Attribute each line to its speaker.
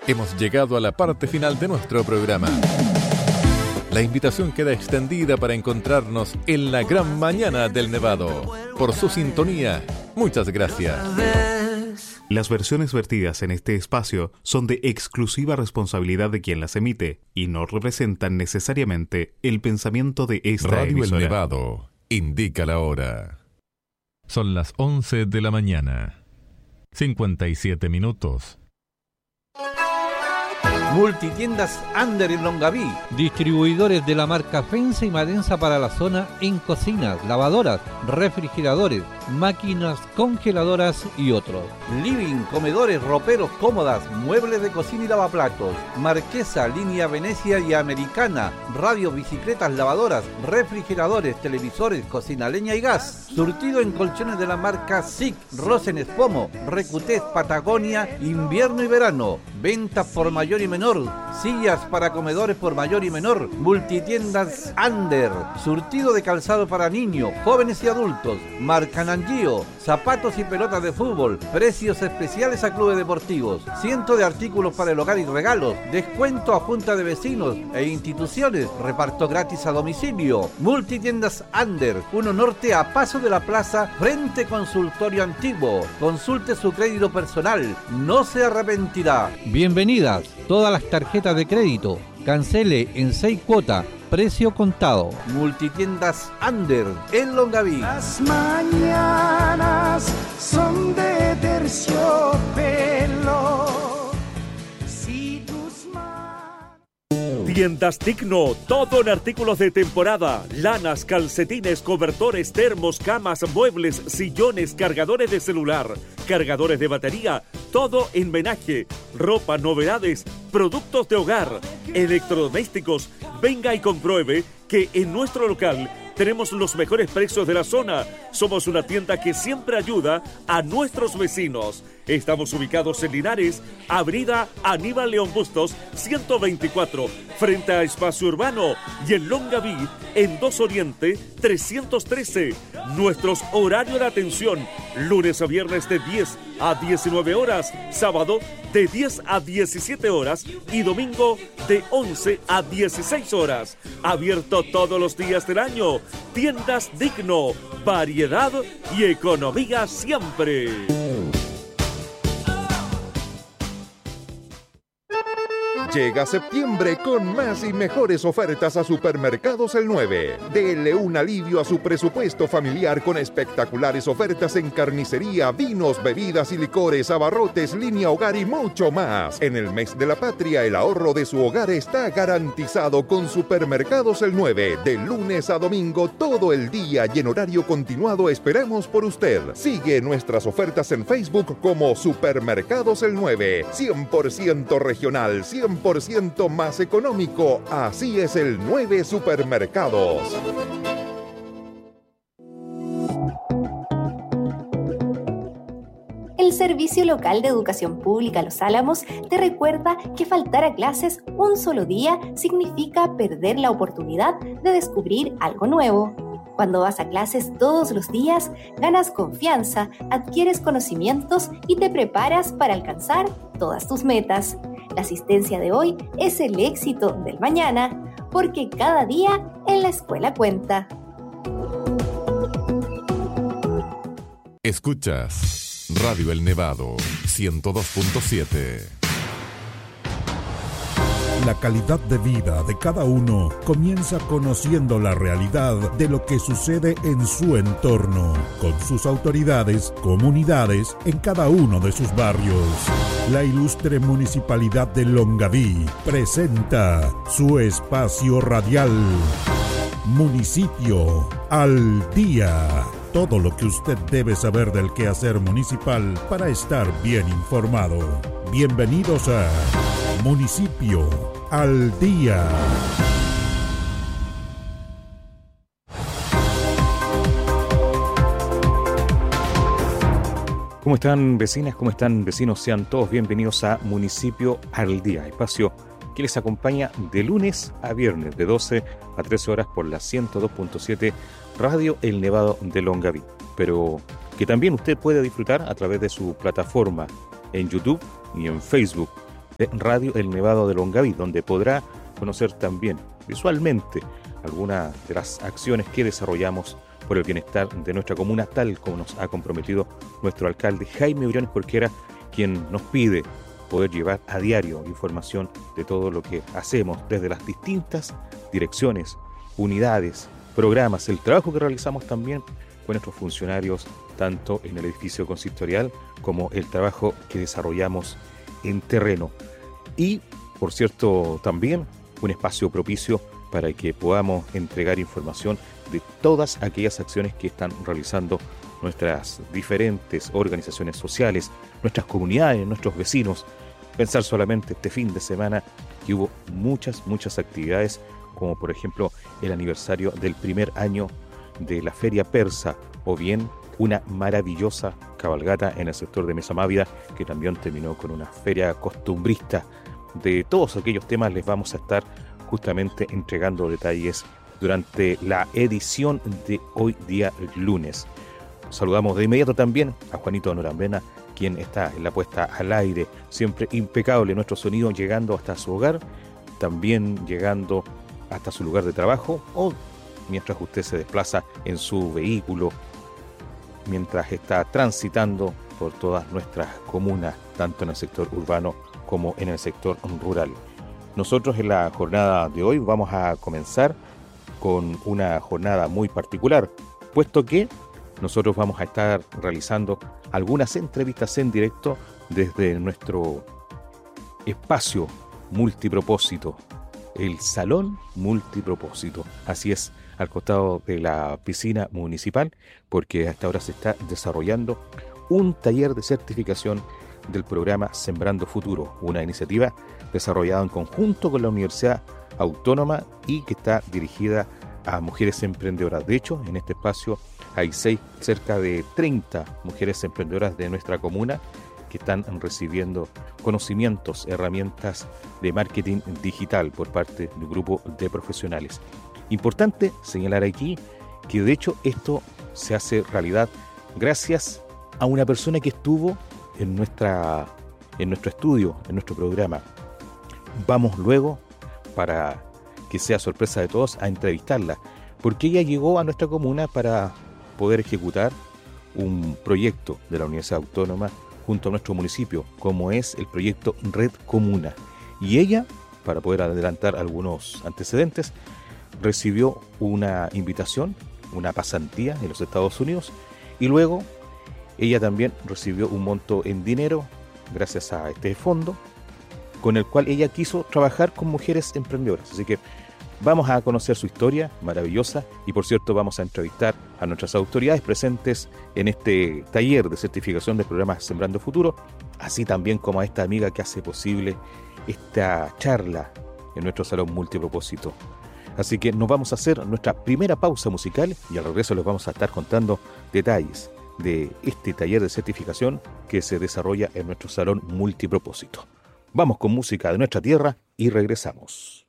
Speaker 1: Hemos llegado a la parte final de nuestro programa. La invitación queda extendida para encontrarnos en la gran mañana del Nevado. Por su sintonía, muchas gracias.
Speaker 2: Las versiones vertidas en este espacio son de exclusiva responsabilidad de quien las emite y no representan necesariamente el pensamiento de esta
Speaker 1: Radio
Speaker 2: emisora.
Speaker 1: El Nevado indica la hora. Son las 11 de la mañana. 57 minutos.
Speaker 3: Multitiendas Under en Longaví, distribuidores de la marca Fensa y Madensa para la zona en cocinas, lavadoras, refrigeradores, máquinas congeladoras y otros. Living, comedores, roperos, cómodas, muebles de cocina y lavaplatos. Marquesa, línea Venecia y Americana, radio, bicicletas, lavadoras, refrigeradores, televisores, cocina, leña y gas. Surtido en colchones de la marca SIC, Rosen Espomo, Recutés, Patagonia, invierno y verano. Ventas por mayor y menor, sillas para comedores por mayor y menor, multitiendas Under, surtido de calzado para niños, jóvenes y adultos, marca Nangio, zapatos y pelotas de fútbol, precios especiales a clubes deportivos, cientos de artículos para el hogar y regalos, descuento a junta de vecinos e instituciones, reparto gratis a domicilio. Multitiendas Under, 1 Norte a paso de la plaza, frente consultorio antiguo. Consulte su crédito personal, no se arrepentirá. Bienvenidas todas las tarjetas de crédito. Cancele en 6 cuotas, precio contado. Multitiendas Under en Longaví.
Speaker 4: Las mañanas son de terciopelo. Si tus
Speaker 5: Tiendas Digno, todo en artículos de temporada, lanas, calcetines, cobertores, termos, camas, muebles, sillones, cargadores de celular, cargadores de batería, todo en menaje, ropa, novedades, productos de hogar, electrodomésticos. Venga y compruebe que en nuestro local tenemos los mejores precios de la zona. Somos una tienda que siempre ayuda a nuestros vecinos. Estamos ubicados en Linares, Avenida Aníbal León Bustos, 124, frente a Espacio Urbano, y en Longaví, en 2 Oriente, 313. Nuestros horarios de atención, lunes a viernes de 10 a 19 horas, sábado de 10 a 17 horas y domingo de 11 a 16 horas. Abierto todos los días del año. Tiendas Digno, variedad y economía siempre.
Speaker 6: Llega septiembre con más y mejores ofertas a Supermercados El 9. Dele un alivio a su presupuesto familiar con espectaculares ofertas en carnicería, vinos, bebidas y licores, abarrotes, línea hogar y mucho más. En el mes de la patria, el ahorro de su hogar está garantizado con Supermercados El 9. De lunes a domingo, todo el día y en horario continuado esperamos por usted. Sigue nuestras ofertas en Facebook como Supermercados El 9. 100% regional, 100% más económico. Así es el 9 Supermercados.
Speaker 7: El Servicio Local de Educación Pública Los Álamos te recuerda que faltar a clases un solo día significa perder la oportunidad de descubrir algo nuevo. Cuando vas a clases todos los días, ganas confianza, adquieres conocimientos y te preparas para alcanzar todas tus metas. La asistencia de hoy es el éxito del mañana, porque cada día en la escuela cuenta.
Speaker 1: Escuchas Radio El Nevado 102.7.
Speaker 8: La calidad de vida de cada uno comienza conociendo la realidad de lo que sucede en su entorno, con sus autoridades, comunidades, en cada uno de sus barrios. La ilustre Municipalidad de Longaví presenta su espacio radial Municipio al Día. Todo lo que usted debe saber del quehacer municipal para estar bien informado. Bienvenidos a Municipio al Día.
Speaker 2: ¿Cómo están vecinas? ¿Cómo están vecinos? Sean todos bienvenidos a Municipio al Día, espacio que les acompaña de lunes a viernes de 12 a 13 horas por la 102.7 Radio El Nevado de Longaví, pero que también usted puede disfrutar a través de su plataforma en YouTube y en Facebook. de Radio El Nevado de Longaví, donde podrá conocer también visualmente algunas de las acciones que desarrollamos por el bienestar de nuestra comuna, tal como nos ha comprometido nuestro alcalde Jaime Briones Porquera, quien nos pide poder llevar a diario información de todo lo que hacemos desde las distintas direcciones, unidades, programas, el trabajo que realizamos también con nuestros funcionarios, tanto en el edificio consistorial como el trabajo que desarrollamos en terreno. Y, por cierto, también un espacio propicio para que podamos entregar información de todas aquellas acciones que están realizando nuestras diferentes organizaciones sociales, nuestras comunidades, nuestros vecinos. Pensar solamente este fin de semana que hubo muchas actividades, como por ejemplo el aniversario del primer año de la Feria Persa, o bien una maravillosa cabalgata en el sector de Mesa Mávida, que también terminó con una feria costumbrista. De todos aquellos temas les vamos a estar justamente entregando detalles durante la edición de hoy día lunes. Saludamos de inmediato también a Juanito Norambena, quien está en la puesta al aire, siempre impecable nuestro sonido, llegando hasta su hogar, también llegando hasta su lugar de trabajo, o mientras usted se desplaza en su vehículo, mientras está transitando por todas nuestras comunas, tanto en el sector urbano como en el sector rural. Nosotros en la jornada de hoy vamos a comenzar con una jornada muy particular, puesto que nosotros vamos a estar realizando algunas entrevistas en directo desde nuestro espacio multipropósito, el Salón Multipropósito. Así es, al costado de la piscina municipal, porque hasta ahora se está desarrollando un taller de certificación del programa Sembrando Futuro, una iniciativa desarrollada en conjunto con la Universidad Autónoma y que está dirigida a mujeres emprendedoras. De hecho, en este espacio hay cerca de 30 mujeres emprendedoras de nuestra comuna que están recibiendo conocimientos, herramientas de marketing digital por parte de un grupo de profesionales. Importante señalar aquí que de hecho esto se hace realidad gracias a una persona que estuvo en nuestro estudio, en nuestro programa. Vamos luego, para que sea sorpresa de todos, a entrevistarla, porque ella llegó a nuestra comuna para poder ejecutar un proyecto de la Universidad Autónoma junto a nuestro municipio, como es el proyecto Red Comuna. Y ella, para poder adelantar algunos antecedentes, recibió una invitación, una pasantía en los Estados Unidos, y luego ella también recibió un monto en dinero gracias a este fondo, con el cual ella quiso trabajar con mujeres emprendedoras. Así que vamos a conocer su historia maravillosa y, por cierto, vamos a entrevistar a nuestras autoridades presentes en este taller de certificación del programa Sembrando Futuro, así también como a esta amiga que hace posible esta charla en nuestro Salón Multipropósito. Así que nos vamos a hacer nuestra primera pausa musical y al regreso les vamos a estar contando detalles de este taller de certificación que se desarrolla en nuestro Salón Multipropósito. Vamos con música de nuestra tierra y regresamos.